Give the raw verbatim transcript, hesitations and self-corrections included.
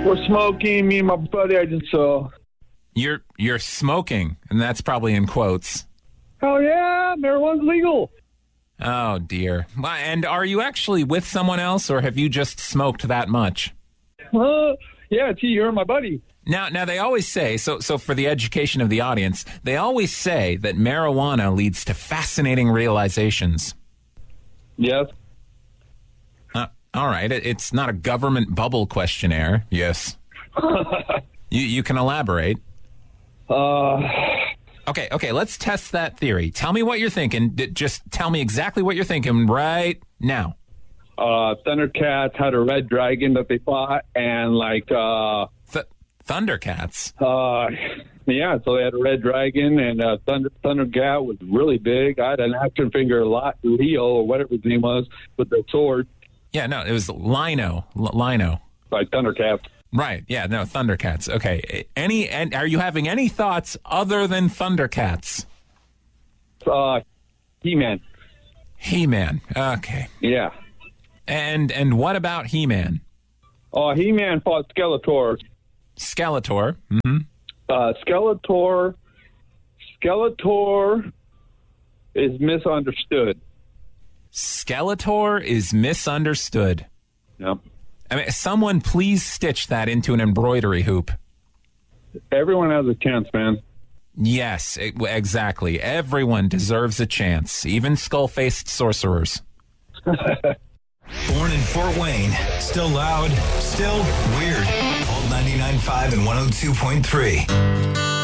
We're smoking, me and my buddy. I just saw. You're you're smoking, and that's probably in quotes. Oh, yeah, marijuana's legal. Oh, dear. Well, and are you actually with someone else, or have you just smoked that much? Uh, yeah, T, you're my buddy. Now, now they always say, so so for the education of the audience, they always say that marijuana leads to fascinating realizations. Yes. Uh, all right, it, it's not a government bubble questionnaire. Yes. you you can elaborate. Uh... Okay, okay, let's test that theory. Tell me what you're thinking. D- just tell me exactly what you're thinking right now. Uh, Thundercats had a red dragon that they fought, and like, uh... Th- Thundercats? Uh, yeah, so they had a red dragon, and uh, Thunder Thundercat was really big. I had an action figure, Leo, or whatever his name was, with the sword. Yeah, no, it was Lino. L- Lino. Like Thundercats. Right, yeah, no, Thundercats. Okay, any, and are you having any thoughts other than Thundercats? Uh, He-Man. He-Man, okay. Yeah. And and what about He-Man? Uh, He-Man fought Skeletor. Skeletor, mm-hmm. Uh, Skeletor, Skeletor is misunderstood. Skeletor is misunderstood. Yep. I mean, someone please stitch that into an embroidery hoop. Everyone has a chance, man. Yes, it, exactly. Everyone deserves a chance, even skull-faced sorcerers. Born in Fort Wayne, still loud, still weird. Alt ninety-nine point five and one oh two point three.